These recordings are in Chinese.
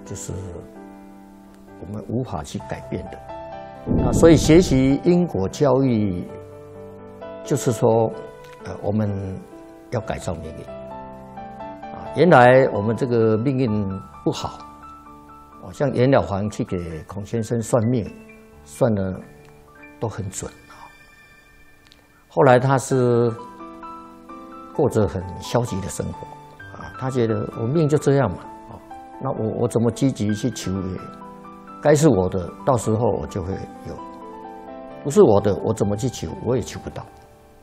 就是我们无法去改变的。那所以学习因果教育，就是说，我们要改造命运。原来我们这个命运不好，像袁了凡去给孔先生算命，算的都很准啊。后来他是过着很消极的生活啊，他觉得我命就这样嘛，那我怎么积极去求也？该是我的，到时候我就会有；不是我的，我怎么去求，我也求不到。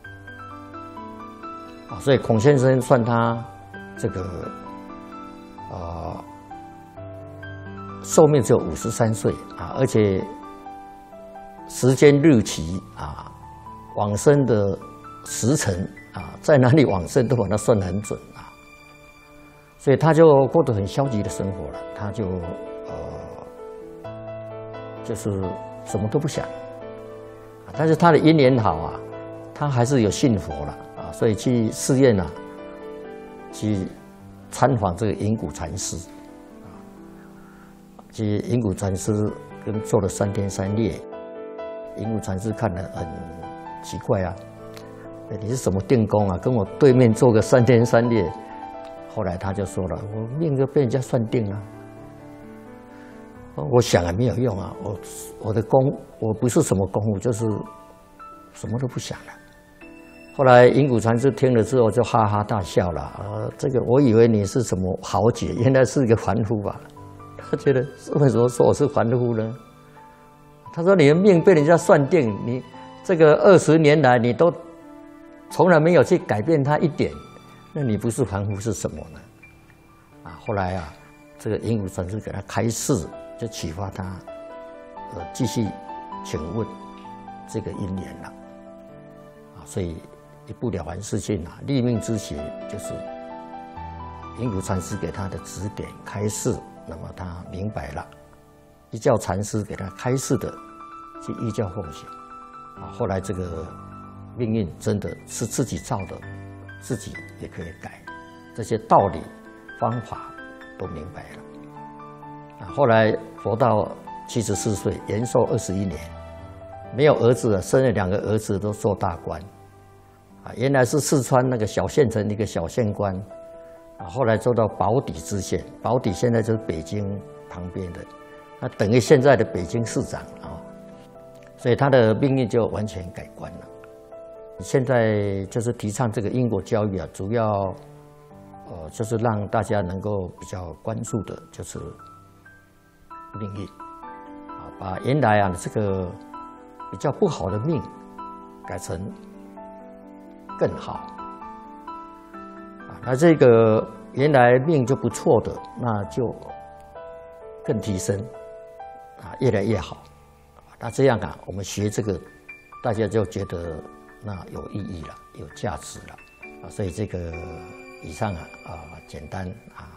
啊，所以孔先生算他这个寿命只有53岁啊，而且时间日期啊，往生的时辰啊，在哪里往生都把它算得很准啊，所以他就过得很消极的生活了，他就就是什么都不想，但是他的因缘好啊，他还是有信佛了啊，所以去寺院啊，去参访这个隐谷禅师，去隐谷禅师跟做了3天3夜，隐谷禅师看了很奇怪啊，你是什么定功啊？跟我对面做个3天3夜，后来他就说了，我命就被人家算定了。我想也没有用啊，我的功，我不是什么功夫，就是什么都不想了。后来隐谷禅师听了之后就哈哈大笑了，这个我以为你是什么豪杰，原来是一个凡夫吧？他觉得为什么说我是凡夫呢？他说你的命被人家算定，你这个20年来你都从来没有去改变它一点，那你不是凡夫是什么呢？啊，后来啊，这个隐谷禅师给他开示。就启发他，继续请问这个因缘了，啊，所以一不了凡四训啊，立命之学就是隐谷禅师给他的指点开示，那么他明白了，依教禅师给他开示的，去依教奉行，啊，后来这个命运真的是自己造的，自己也可以改，这些道理方法都明白了。后来活到74岁，延寿21年，没有儿子了，生了2个儿子都做大官，啊，原来是四川那个小县城一个小县官，啊，后来做到保底知县，保底现在就是北京旁边的，那等于现在的北京市长啊，所以他的命运就完全改观了。现在就是提倡这个因果教育啊，主要就是让大家能够比较关注的就是命运啊，把原来啊这个比较不好的命改成更好啊，那这个原来命就不错的，那就更提升啊，越来越好。那这样啊，我们学这个，大家就觉得那有意义了，有价值了啊，所以这个以上简单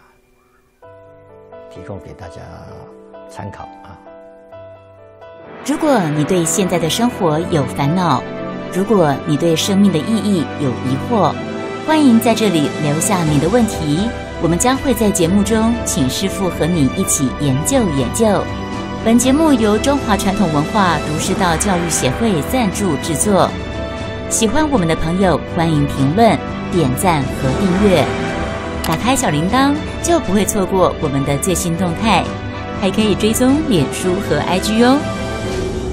提供给大家参考啊。 如果你对现在的生活有烦恼，如果你对生命的意义有疑惑，欢迎在这里留下你的问题，我们将会在节目中请师父和你一起研究研究。本节目由中华传统文化儒释道教育协会赞助制作。喜欢我们的朋友，欢迎评论、点赞和订阅，打开小铃铛就不会错过我们的最新动态。还可以追踪脸书和 IG 哦。